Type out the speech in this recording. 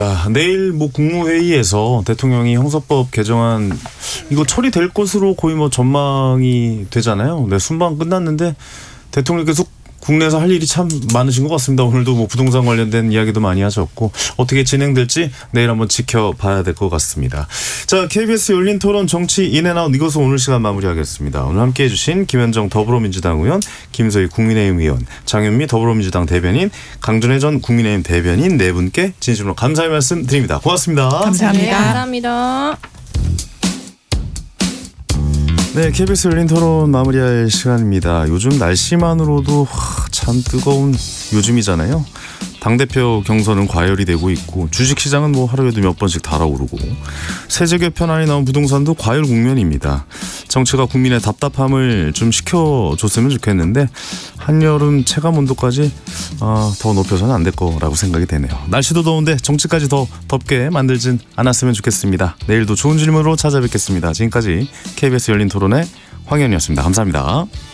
내일 국무회의에서 대통령이 형사법 개정안 이거 처리될 것으로 거의 전망이 되잖아요. 네, 순방 끝났는데 대통령께서 국내에서 할 일이 참 많으신 것 같습니다. 오늘도 부동산 관련된 이야기도 많이 하셨고 어떻게 진행될지 내일 한번 지켜봐야 될 것 같습니다. 자, KBS 열린 토론 정치 인앤아웃 이것은 오늘 시간 마무리하겠습니다. 오늘 함께해 주신 김현정 더불어민주당 의원, 김소희 국민의힘 의원, 장윤미 더불어민주당 대변인, 강준혜 전 국민의힘 대변인 네 분께 진심으로 감사의 말씀 드립니다. 고맙습니다. 감사합니다. 네, 감사합니다. 네, KBS 열린 토론 마무리할 시간입니다. 요즘 날씨만으로도 참 뜨거운 요즘이잖아요. 당대표 경선은 과열이 되고 있고 주식시장은 하루에도 몇 번씩 달아오르고 세제 개편안이 나온 부동산도 과열 국면입니다. 정치가 국민의 답답함을 좀 식혀줬으면 좋겠는데 한여름 체감온도까지 더 높여서는 안 될 거라고 생각이 되네요. 날씨도 더운데 정치까지 더 덥게 만들진 않았으면 좋겠습니다. 내일도 좋은 질문으로 찾아뵙겠습니다. 지금까지 KBS 열린 토론의 황현이었습니다. 감사합니다.